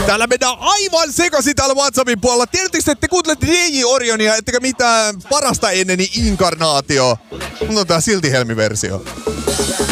Täällä mennään aivan sekaisin täällä WhatsAppin puolella. Tiedättekö, että te kuuntelette DJ Orionia, ettekä mitään parasta enneni inkarnaatio. Mutta on tää silti Helmi-versio.